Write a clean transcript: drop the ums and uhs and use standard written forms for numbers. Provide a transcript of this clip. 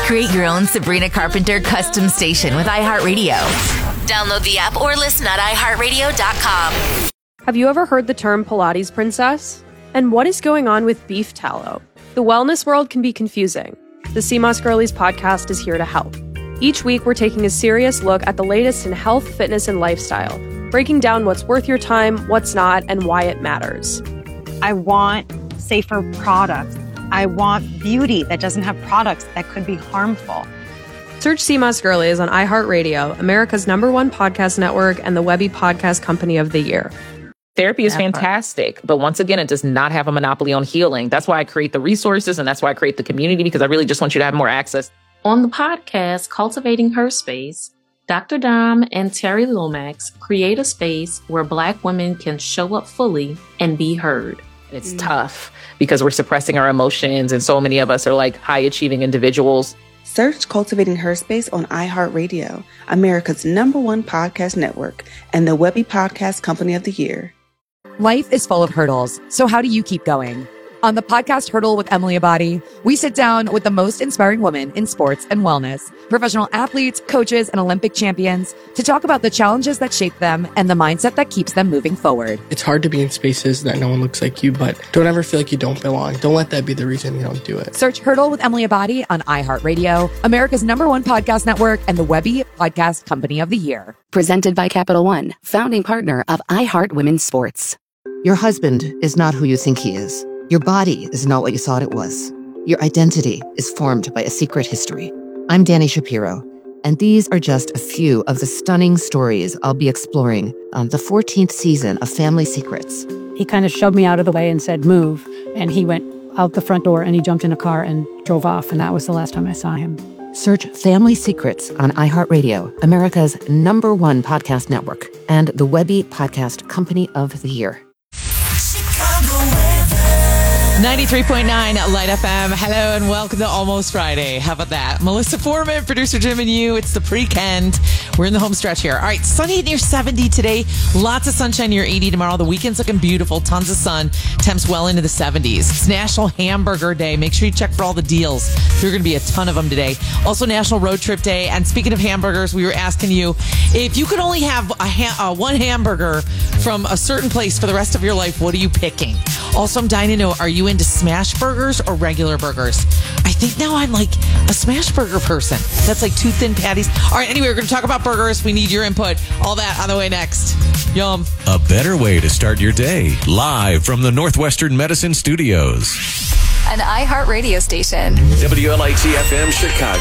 Create your own Sabrina Carpenter custom station with iHeartRadio. Download the app or listen at iHeartRadio.com. Have you ever heard the term Pilates princess? And what is going on with beef tallow? The wellness world can be confusing. The CMOS Girlies podcast is here to help. Each week, we're taking a serious look at the latest in health, fitness, and lifestyle, breaking down what's worth your time, what's not, and why it matters. I want safer products. I want beauty that doesn't have products that could be harmful. Search CMOS Girlies on iHeartRadio, America's #1 podcast network, and the Webby Podcast Company of the Year. Therapy is fantastic, but once again, it does not have a monopoly on healing. That's why I create the resources, and that's why I create the community, because I really just want you to have more access. On the podcast, Cultivating Her Space, Dr. Dom and Terry Lomax create a space where Black women can show up fully and be heard. It's tough because we're suppressing our emotions, and so many of us are like high-achieving individuals. Search Cultivating Her Space on iHeartRadio, America's #1 podcast network, and the Webby Podcast Company of the Year. Life is full of hurdles, so how do you keep going? On the podcast Hurdle with Emily Abadi, we sit down with the most inspiring women in sports and wellness, professional athletes, coaches, and Olympic champions to talk about the challenges that shape them and the mindset that keeps them moving forward. It's hard to be in spaces that no one looks like you, but don't ever feel like you don't belong. Don't let that be the reason you don't do it. Search Hurdle with Emily Abadi on iHeartRadio, America's #1 podcast network, and the Webby Podcast Company of the Year. Presented by Capital One, founding partner of iHeart Women's Sports. Your husband is not who you think he is. Your body is not what you thought it was. Your identity is formed by a secret history. I'm Danny Shapiro, and these are just a few of the stunning stories I'll be exploring on the 14th season of Family Secrets. He kind of shoved me out of the way and said, move. And he went out the front door and he jumped in a car and drove off. And that was the last time I saw him. Search Family Secrets on iHeartRadio, America's #1 podcast network, and the Webby Podcast Company of the Year. 93.9 Light FM. Hello and welcome to Almost Friday. How about that? Melissa Foreman, producer Jim and you. It's the pre-Kend. We're in the home stretch here. All right, sunny near 70 today. Lots of sunshine near 80 tomorrow. The weekend's looking beautiful. Tons of sun. Temps well into the 70s. It's National Hamburger Day. Make sure you check for all the deals. There are going to be a ton of them today. Also National Road Trip Day. And speaking of hamburgers, we were asking you, if you could only have one hamburger from a certain place for the rest of your life, what are you picking? Also, I'm dying to know, are you into smash burgers or regular burgers? I think now I'm like a smash burger person. That's like 2 thin patties. All right, anyway, we're going to talk about burgers. We need your input. All that on the way next. Yum. A better way to start your day. Live from the Northwestern Medicine Studios. An iHeartRadio station. WLIT FM Chicago.